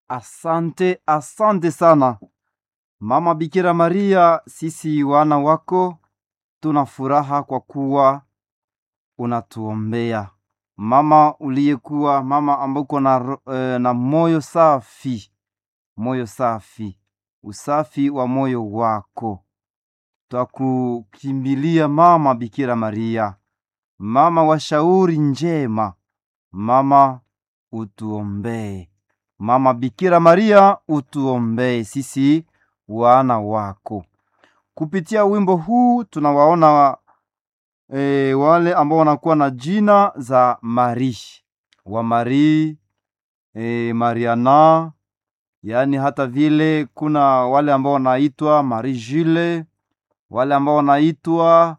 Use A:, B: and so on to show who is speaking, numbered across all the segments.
A: Asante, asante sana Mama Bikira Maria. Sisi wana wako tuna furaha kwa kuwa unatuombea mama, uliyekuwa mama ambuko na moyo safi, moyo safi, usafi wa moyo wako. Twakukimbilia Mama Bikira Maria, mama wa shauri njema, mama utuombee. Mama Bikira Maria utuombee sisi wana wako. Kupitia wimbo huu tunawaona wale ambao wanakuwa na jina za Marie, wa Marie, Mariana, yani hata vile kuna wale ambao wanaitwa Marie Jules, wale ambao wanaitwa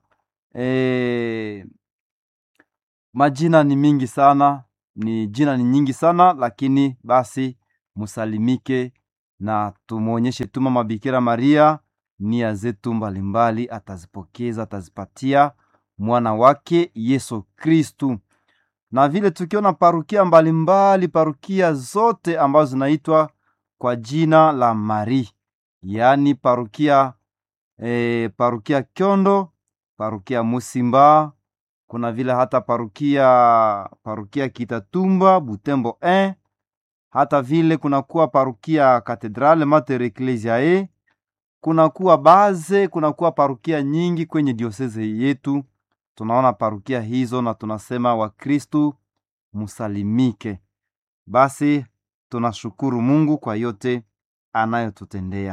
A: majina ni mingi sana, jina ni nyingi sana, lakini basi musalimike na tumuonyeshe tu Mama Bikira Maria nia zetu mbalimbali, atazipokeza, atazipatia mwana wake Yesu Kristu. Na vile tukiona parukia mbalimbali, parukia zote ambazo zinaitwa kwa jina la Marie, yani parukia Kyondo, parukia Musimba, kuna vile hata parukia Kitatumba, Butembo 1, hata vile kunakuwa parukia Katedrale Mater Ecclesiae, kunakuwa Baze, kunakuwa parukia nyingi kwenye dioseze yetu. Tunaona parukia hizo na tunasema Wakristu musalimike. Basi tunashukuru Mungu kwa yote anayotutendea,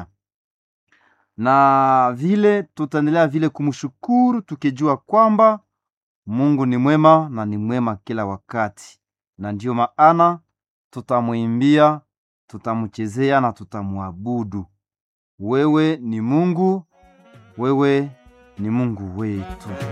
A: na vile tutaendelea vile kumshukuru tukijua kwamba Mungu ni mwema na ni mwema kila wakati, na ndio maana tutamuimbia, tutamuchezea na tutamuabudu. Wewe ni Mungu, wewe ni Mungu wetu.